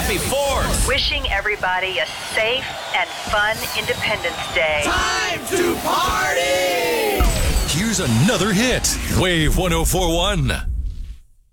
Happy 4th. Wishing everybody a safe and fun Independence Day. Time to party! Here's another hit. Wave 104.1.